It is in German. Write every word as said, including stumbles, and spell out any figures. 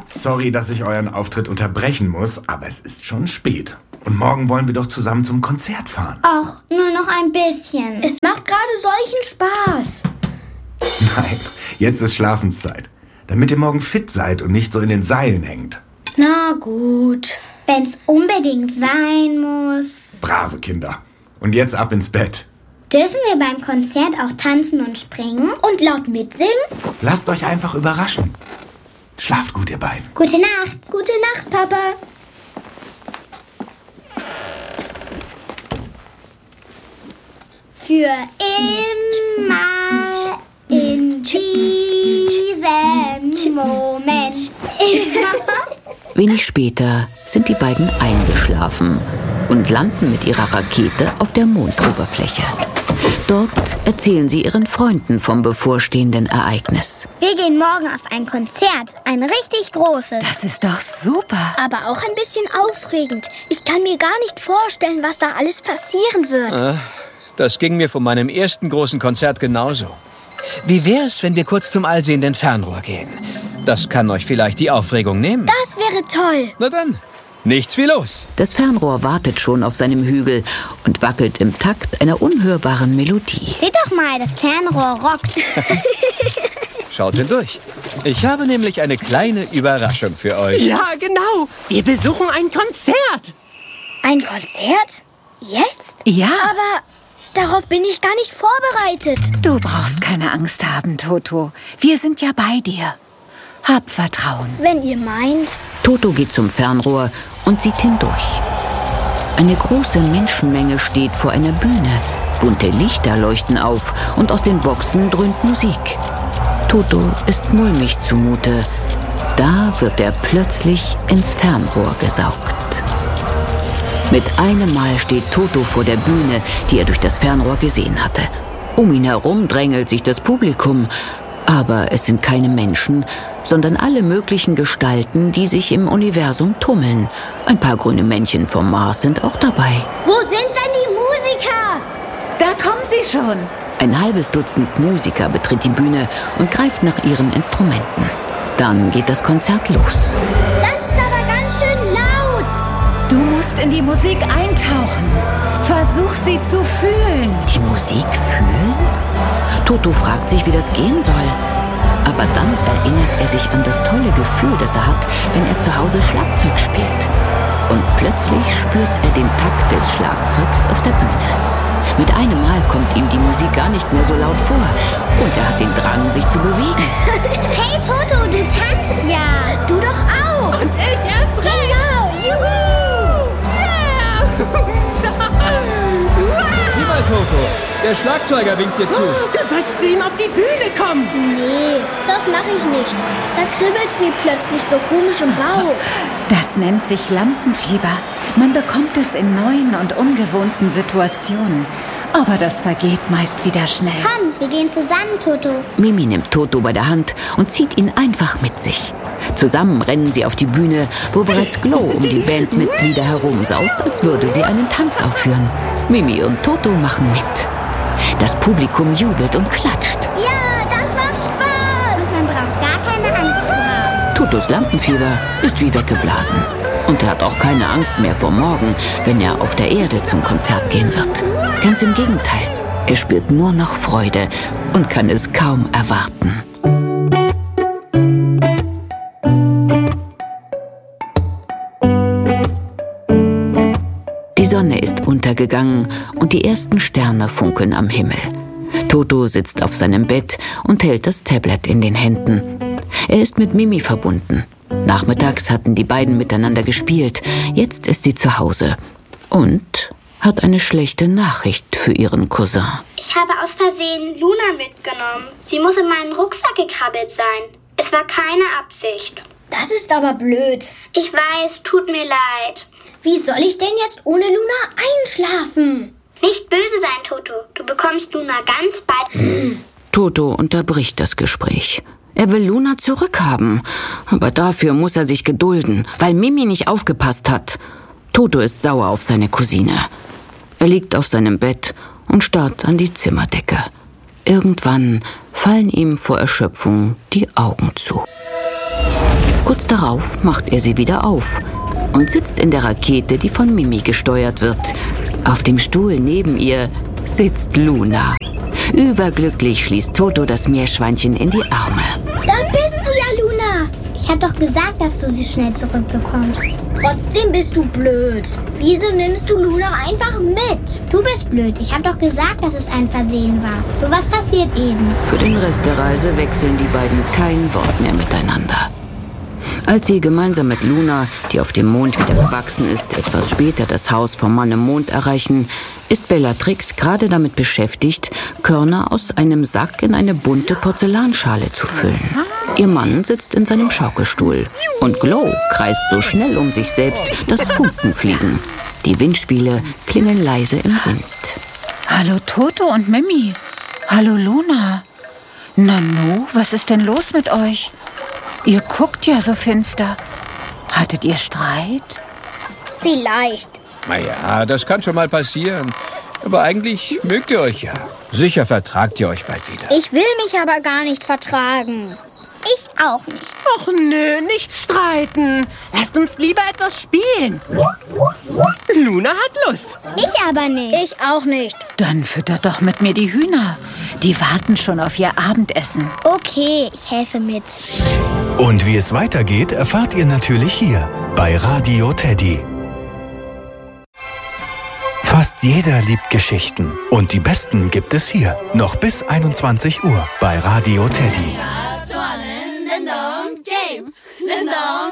Sorry, dass ich euren Auftritt unterbrechen muss, aber es ist schon spät. Und morgen wollen wir doch zusammen zum Konzert fahren. Ach, nur noch ein bisschen. Es macht gerade solchen Spaß. Nein, jetzt ist Schlafenszeit. Damit ihr morgen fit seid und nicht so in den Seilen hängt. Na gut. Wenn's unbedingt sein muss. Brave Kinder. Und jetzt ab ins Bett. Dürfen wir beim Konzert auch tanzen und springen? Und laut mitsingen? Lasst euch einfach überraschen. Schlaft gut, ihr beiden. Gute Nacht. Gute Nacht, Papa. Für immer in diesem Moment. Wenig später sind die beiden eingeschlafen und landen mit ihrer Rakete auf der Mondoberfläche. Dort erzählen sie ihren Freunden vom bevorstehenden Ereignis. Wir gehen morgen auf ein Konzert, ein richtig großes. Das ist doch super. Aber auch ein bisschen aufregend. Ich kann mir gar nicht vorstellen, was da alles passieren wird. Ah, das ging mir von meinem ersten großen Konzert genauso. Wie wär's, wenn wir kurz zum allsehenden Fernrohr gehen? Das kann euch vielleicht die Aufregung nehmen. Das wäre toll. Na dann, nichts wie los. Das Fernrohr wartet schon auf seinem Hügel und wackelt im Takt einer unhörbaren Melodie. Seht doch mal, das Fernrohr rockt. Schaut hindurch. Ich habe nämlich eine kleine Überraschung für euch. Ja, genau. Wir besuchen ein Konzert. Ein Konzert? Jetzt? Ja. Aber darauf bin ich gar nicht vorbereitet. Du brauchst keine Angst haben, Toto. Wir sind ja bei dir. Hab Vertrauen. Wenn ihr meint. Toto geht zum Fernrohr und sieht hindurch. Eine große Menschenmenge steht vor einer Bühne. Bunte Lichter leuchten auf und aus den Boxen dröhnt Musik. Toto ist mulmig zumute. Da wird er plötzlich ins Fernrohr gesaugt. Mit einem Mal steht Toto vor der Bühne, die er durch das Fernrohr gesehen hatte. Um ihn herum drängelt sich das Publikum. Aber es sind keine Menschen, sondern alle möglichen Gestalten, die sich im Universum tummeln. Ein paar grüne Männchen vom Mars sind auch dabei. Wo sind denn die Musiker? Da kommen sie schon. Ein halbes Dutzend Musiker betritt die Bühne und greift nach ihren Instrumenten. Dann geht das Konzert los. Das ist aber ganz schön laut. Du musst in die Musik eintauchen. Versuch sie zu fühlen. Die Musik fühlen? Toto fragt sich, wie das gehen soll. Aber dann erinnert er sich an das tolle Gefühl, das er hat, wenn er zu Hause Schlagzeug spielt. Und plötzlich spürt er den Takt des Schlagzeugs auf der Bühne. Mit einem Mal kommt ihm die Musik gar nicht mehr so laut vor. Und er hat den Drang, sich zu bewegen. Hey Toto, du tanzt ja. Du doch auch. Und ich erst recht. Genau. Juhu. Yeah. Sieh mal, Toto, der Schlagzeuger winkt dir zu. Du sollst zu ihm auf die Bühne kommen. Nee, das mache ich nicht. Da kribbelt's mir plötzlich so komisch im Bauch. Das nennt sich Lampenfieber. Man bekommt es in neuen und ungewohnten Situationen. Aber das vergeht meist wieder schnell. Komm, wir gehen zusammen, Toto. Mimi nimmt Toto bei der Hand und zieht ihn einfach mit sich. Zusammen rennen sie auf die Bühne, wo bereits Glow um die Bandmitglieder herumsaust, als würde sie einen Tanz aufführen. Mimi und Toto machen mit. Das Publikum jubelt und klatscht. Ja, das macht Spaß. Man braucht gar keine Angst zu haben. Totos Lampenfieber ist wie weggeblasen. Und er hat auch keine Angst mehr vor morgen, wenn er auf der Erde zum Konzert gehen wird. Ganz im Gegenteil. Er spürt nur noch Freude und kann es kaum erwarten. Die Sonne ist untergegangen und die ersten Sterne funkeln am Himmel. Toto sitzt auf seinem Bett und hält das Tablet in den Händen. Er ist mit Mimi verbunden. Nachmittags hatten die beiden miteinander gespielt. Jetzt ist sie zu Hause und hat eine schlechte Nachricht für ihren Cousin. Ich habe aus Versehen Luna mitgenommen. Sie muss in meinen Rucksack gekrabbelt sein. Es war keine Absicht. Das ist aber blöd. Ich weiß, tut mir leid. Wie soll ich denn jetzt ohne Luna einschlafen? Nicht böse sein, Toto. Du bekommst Luna ganz bald. Hm. Toto unterbricht das Gespräch. Er will Luna zurückhaben, aber dafür muss er sich gedulden, weil Mimi nicht aufgepasst hat. Toto ist sauer auf seine Cousine. Er liegt auf seinem Bett und starrt an die Zimmerdecke. Irgendwann fallen ihm vor Erschöpfung die Augen zu. Kurz darauf macht er sie wieder auf und sitzt in der Rakete, die von Mimi gesteuert wird. Auf dem Stuhl neben ihr sitzt Luna. Überglücklich schließt Toto das Meerschweinchen in die Arme. Da bist du ja, Luna. Ich habe doch gesagt, dass du sie schnell zurückbekommst. Trotzdem bist du blöd. Wieso nimmst du Luna einfach mit? Du bist blöd. Ich habe doch gesagt, dass es ein Versehen war. Sowas passiert eben. Für den Rest der Reise wechseln die beiden kein Wort mehr miteinander. Als sie gemeinsam mit Luna, die auf dem Mond wieder gewachsen ist, etwas später das Haus vom Mann im Mond erreichen, ist Bellatrix gerade damit beschäftigt, Körner aus einem Sack in eine bunte Porzellanschale zu füllen. Ihr Mann sitzt in seinem Schaukelstuhl und Glow kreist so schnell um sich selbst, dass Funken fliegen. Die Windspiele klingen leise im Wind. Hallo Toto und Mimi. Hallo Luna. Nanu, was ist denn los mit euch? Ihr guckt ja so finster. Hattet ihr Streit? Vielleicht. Naja, das kann schon mal passieren. Aber eigentlich mögt ihr euch ja. Sicher vertragt ihr euch bald wieder. Ich will mich aber gar nicht vertragen. Ich auch nicht. Och nö, nicht streiten. Lasst uns lieber etwas spielen. Luna hat Lust. Ich aber nicht. Ich auch nicht. Dann füttert doch mit mir die Hühner. Die warten schon auf ihr Abendessen. Okay, ich helfe mit. Und wie es weitergeht, erfahrt ihr natürlich hier bei Radio Teddy. Fast jeder liebt Geschichten. Und die besten gibt es hier. Noch bis einundzwanzig Uhr bei Radio Teddy.